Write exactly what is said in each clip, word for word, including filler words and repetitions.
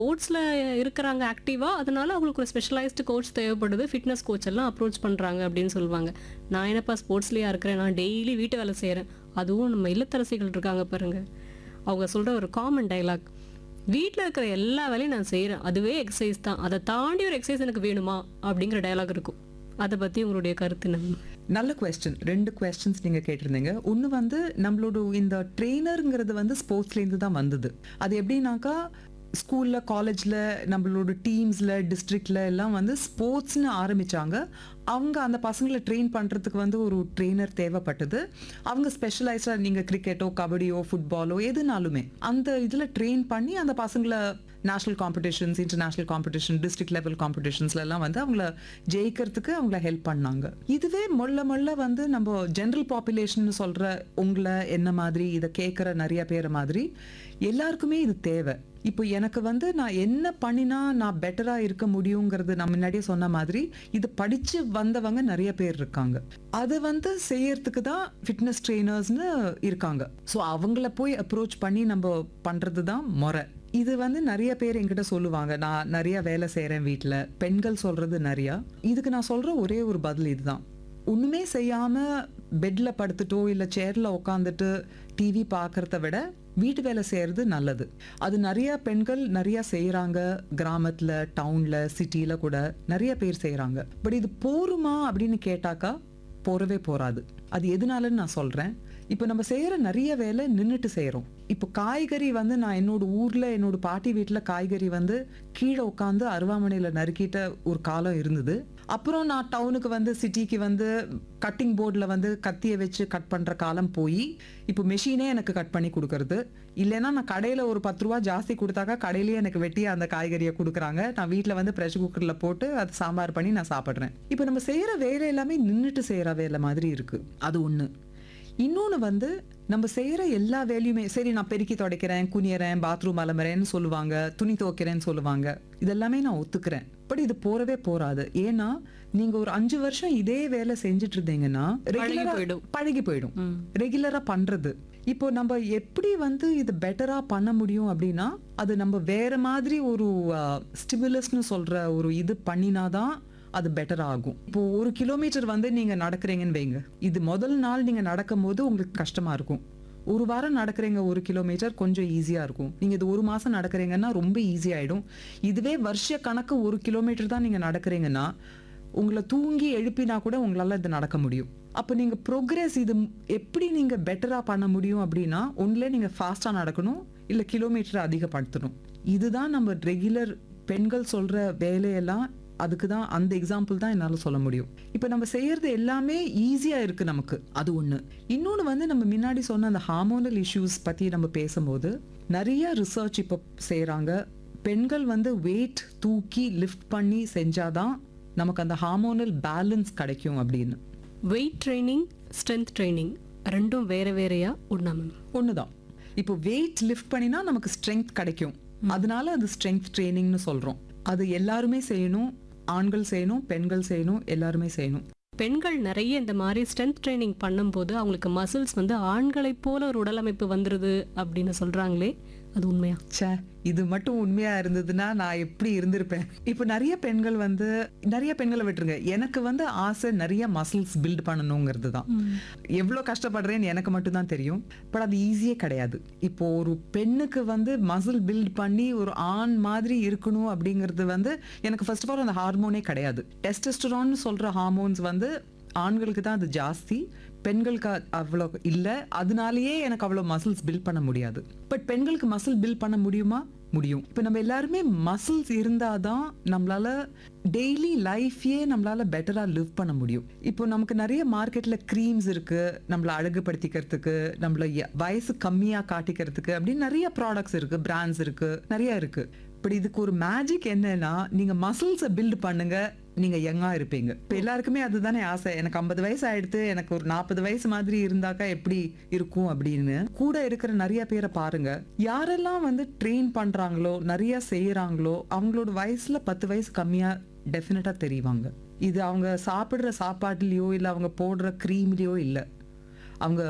ஸ்போர்ட்ஸ்ல இருக்கிறாங்க ஆக்டிவா. அதனால அவங்களுக்கு ஒரு ஸ்பெஷலைஸ்டு கோச் தேவைப்படுது. ஃபிட்னஸ் கோச் எல்லாம் அப்ரோச் பண்றாங்க அப்படின்னு சொல்லுவாங்க. நான் என்னப்பா ஸ்போர்ட்ஸ்லயா இருக்கிறேன். நான் டெய்லி வீட்டு வேலை செய்றேன். அதுவும் நம்ம இல்லத்தரசிகள் இருக்காங்க பாருங்க. அவங்க சொல்ற ஒரு காமன் டயலாக். வீட்ல இருக்கிற எல்லா வேலையும் நான் செய்றேன். அதுவே எக்சர்சைஸ் தான். அத தாண்டி ஒரு எக்சர்சைஸ் எனக்கு வேணுமா? அப்படிங்கிற டயலாக் இருக்கும். அத பத்தி உங்களுடைய கருத்து என்ன? நல்ல கொஸ்டின். ரெண்டு கொஸ்டின்ஸ் நீங்க கேட்டிருந்தீங்க. ஒன்று வந்து நம்மளோட இந்த ட்ரெய்னருங்கிறது வந்து ஸ்போர்ட்ஸ்லேருந்து தான் வந்தது. அது எப்படின்னாக்கா ஸ்கூல்ல காலேஜ்ல நம்மளோட டீம்ஸ்ல டிஸ்ட்ரிக்ட்ல எல்லாம் வந்து ஸ்போர்ட்ஸ்னு ஆரம்பிச்சாங்க. அவங்க அந்த பசங்களை ட்ரெயின் பண்ணுறதுக்கு வந்து ஒரு ட்ரெயினர் தேவைப்பட்டது. அவங்க ஸ்பெஷலைஸ்டாக நீங்கள் கிரிக்கெட்டோ கபடியோ ஃபுட்பாலோ எதுனாலுமே அந்த இதில் ட்ரெயின் பண்ணி அந்த பசங்களை national competitions, international competition, district level காம்படிஷன்ஸ்லாம் வந்து அவங்கள ஜெயிக்கிறதுக்கு அவங்கள ஹெல்ப் பண்ணாங்க. இதுவே மொல்ல மொல்ல வந்து நம்ம ஜென்ரல் பாப்புலேஷன் சொல்கிற உங்களை என்ன மாதிரி இதை கேட்குற நிறைய பேர் மாதிரி எல்லாருக்குமே இது தேவை. இப்போ எனக்கு வந்து நான் என்ன பண்ணினா நான் பெட்டராக இருக்க முடியுங்கிறது நான் முன்னாடியே சொன்ன மாதிரி இது படித்து வந்தவங்க நிறைய பேர் இருக்காங்க. அது வந்து செய்யறதுக்கு தான் ஃபிட்னஸ் ட்ரெயினர்ஸ்னு இருக்காங்க. ஸோ அவங்கள போய் அப்ரோச் பண்ணி நம்ம பண்ணுறது தான் முறை. இது வந்து நிறைய பேர் என்கிட்ட சொல்லுவாங்க, நான் நிறைய வேலை செய்கிறேன் வீட்டில். பெண்கள் சொல்கிறது நிறையா. இதுக்கு நான் சொல்கிற ஒரே ஒரு பதில் இதுதான். ஒன்றுமே செய்யாமல் பெட்டில் படுத்துட்டோ இல்லை சேரில் உட்காந்துட்டு டிவி பார்க்குறத விட வீட்டு வேலை செய்கிறது நல்லது. அது நிறைய பெண்கள் நிறைய செய்கிறாங்க. கிராமத்தில், டவுனில், சிட்டியில் கூட நிறைய பேர் செய்கிறாங்க. பட் இது போருமா அப்படின்னு கேட்டாக்கா போறவே போராது. அது எதனாலன்னு நான் சொல்கிறேன். இப்போ நம்ம செய்கிற நிறைய வேலை நின்றுட்டு செய்கிறோம். இப்போ காய்கறி வந்து நான் என்னோட ஊரில் என்னோட பாட்டி வீட்டில் காய்கறி வந்து கீழே உட்காந்து அருவாமனையில் நறுக்கிட்ட ஒரு காலம் இருந்தது. அப்புறம் நான் டவுனுக்கு வந்து சிட்டிக்கு வந்து கட்டிங் போர்டில் வந்து கத்தியை வச்சு கட் பண்ணுற காலம் போய் இப்போ மெஷினே எனக்கு கட் பண்ணி கொடுக்கறது. இல்லைன்னா நான் கடையில் ஒரு பத்து ரூபா ஜாஸ்தி கொடுத்தாக்கா கடையிலேயே எனக்கு வெட்டி அந்த காய்கறியை கொடுக்குறாங்க. நான் வீட்டில் வந்து ப்ரெஷர் குக்கரில் போட்டு அது சாம்பார் பண்ணி நான் சாப்பிட்றேன். இப்போ நம்ம செய்கிற வேலை எல்லாமே நின்றுட்டு செய்கிற வேலை மாதிரி இருக்குது. அது ஒன்று. இன்னொன்று வந்து நம்ம செய்கிற எல்லா வேலையுமே சரி, நான் பெருக்கி துடைக்கிறேன், குனியறேன், பாத்ரூம் அலம்புறேன்னு சொல்லுவாங்க, துணி துவைக்கிறேன்னு சொல்லுவாங்க. இதெல்லாமே நான் ஒத்துக்கிறேன். பட் இது போறவே போறாது. ஏன்னா நீங்க ஒரு அஞ்சு வருஷம் இதே வேலை செஞ்சுட்டு இருந்தீங்கன்னா ரெகுலரா பழகி போயிடும். ரெகுலரா பண்றது. இப்போ நம்ம எப்படி வந்து இது பெட்டரா பண்ண முடியும் அப்படின்னா அது நம்ம வேற மாதிரி ஒரு ஸ்டிமுலஸ்னு சொல்ற ஒரு இது பண்ணினாதான் அது பெட்டர் ஆகும். இப்போ ஒரு கிலோமீட்டர் வந்து நீங்க நடக்கிறீங்கன்னு வைங்க. இது முதல் நாள் நீங்க நடக்கும் போது உங்களுக்கு கஷ்டமா இருக்கும். ஒரு வாரம் நடக்கிறீங்க ஒரு கிலோமீட்டர் கொஞ்சம் ஈஸியா இருக்கும். நீங்க இது ஒரு மாசம் நடக்கிறீங்கன்னா ரொம்ப ஈஸி ஆயிடும். இதுவே வருஷ கணக்கு ஒரு கிலோமீட்டர் தான் நீங்க நடக்கிறீங்கன்னா உங்களை தூங்கி எழுப்பினா கூட உங்களால இது நடக்க முடியும். அப்போ நீங்க ப்ரோக்ரஸ் இது எப்படி நீங்க பெட்டரா பண்ண முடியும் அப்படின்னா ஒன்றுல நீங்க ஃபாஸ்டா நடக்கணும், இல்ல கிலோமீட்டர் அதிகப்படுத்தணும். இதுதான் நம்ம ரெகுலர் பெண்கள் சொல்ற வேலையெல்லாம். அதுக்கு தான் அந்த எக்ஸாம்பிள் தான் என்னால் சொல்ல முடியும். இப்போ நம்ம செய்யறது எல்லாமே ஈஸியாக இருக்குது நமக்கு. அது ஒன்று. இன்னொன்று வந்து நம்ம முன்னாடி சொன்ன அந்த ஹார்மோனல் இஷ்யூஸ் பற்றி நம்ம பேசும்போது நிறைய ரிசர்ச் இப்போ செய்கிறாங்க. பெண்கள் வந்து வெயிட் தூக்கி லிஃப்ட் பண்ணி செஞ்சாதான் நமக்கு அந்த ஹார்மோனல் பேலன்ஸ் கிடைக்கும் அப்படின்னு. வெயிட் ட்ரைனிங், ஸ்ட்ரென்த் ட்ரைனிங் ரெண்டும் வேற வேறையா? ஒன்றா மேம்? ஒன்று தான். இப்போ வெயிட் லிஃப்ட் பண்ணினா நமக்கு ஸ்ட்ரென்த் கிடைக்கும். அதனால அது ஸ்ட்ரென்த் ட்ரைனிங்னு சொல்கிறோம். அது எல்லாருமே செய்யணும். ஆண்கள் செய்யணும், பெண்கள் செய்யணும், எல்லாருமே செய்யணும். பெண்கள் நிறைய இந்த மாதிரி ஸ்ட்ரென்த் ட்ரைனிங் பண்ணும்போது அவங்களுக்கு மசில்ஸ் வந்து ஆண்களைப் போல ஒரு உடலமைப்பு வந்துருது அப்படின்னு சொல்றாங்களே, அது உண்மையா? சே, இது மட்டும் உண்மையா இருந்ததுன்னா நான் எப்படி இருந்திருப்பேன். இப்போ நிறைய பெண்கள் வந்து நிறைய பெண்களை விட்டுருங்க, எனக்கு வந்து ஆசை நிறைய மசில்ஸ் பில்ட் பண்ணணுங்கிறது தான். எவ்வளோ கஷ்டப்படுறேன்னு எனக்கு மட்டும் தான் தெரியும். பட் அது ஈஸியே கிடையாது. இப்போ ஒரு பெண்ணுக்கு வந்து மசில் பில்ட் பண்ணி ஒரு ஆண் மாதிரி இருக்கணும் அப்படிங்கிறது வந்து எனக்கு ஃபர்ஸ்ட் ஆஃப் ஆல் அந்த ஹார்மோனே கிடையாது. டெஸ்டோஸ்டெரான் சொல்ற ஹார்மோன்ஸ் வந்து ஆண்களுக்கு தான் அது ஜாஸ்தி, பெண்களுக்கு அவ்வளோ இல்லை. அதனாலேயே எனக்கு அவ்வளோ மசில்ஸ் பில்ட் பண்ண முடியாது. பட் பெண்களுக்கு மசில் பில்ட் பண்ண முடியுமா? முடியும். இப்போ நம்ம எல்லாருமே மசில்ஸ் இருந்தாதான் நம்மளால டெய்லி லைஃபையே நம்மளால பெட்டரா லிவ் பண்ண முடியும். இப்போ நமக்கு நிறைய மார்க்கெட்ல க்ரீம்ஸ் இருக்கு, நம்மளை அழகுபடுத்திக்கிறதுக்கு, நம்மள வயசு கம்மியா காட்டிக்கிறதுக்கு அப்படின்னு நிறைய ப்ராடக்ட்ஸ் இருக்கு, பிராண்ட்ஸ் இருக்கு, நிறைய இருக்கு. பட் இதுக்கு ஒரு மேஜிக் என்னன்னா நீங்க மசில்ஸை பில்ட் பண்ணுங்க, நீங்க யங்கா இருப்பீங்க. இப்போ எல்லாருக்குமே அதுதானே ஆசை. எனக்கு ஐம்பது வயசு ஆயிடுத்து, எனக்கு ஒரு நாற்பது வயசு மாதிரி இருந்தாக்கா எப்படி இருக்கும் அப்படின்னு. கூட இருக்கிற நிறைய பேரை பாருங்க, யாரெல்லாம் வந்து ட்ரெயின் பண்றாங்களோ நிறைய செய்யறாங்களோ அவங்களோட வயசுல பத்து வயசு கம்மியா டெஃபினட்டா தெரிவாங்க. இது அவங்க சாப்பிடுற சாப்பாட்டுலயோ இல்ல அவங்க போடுற க்ரீம்லயோ இல்ல, அவங்க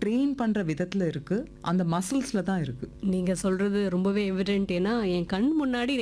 ட்ரெயின் பண்ற விதத்துல இருக்கு, அந்த மசில்ஸ்ல தான் இருக்கு. நீங்க சொல்றது ரொம்பவே எவிடென்ட். ஏன்னா என் கண் முன்னாடி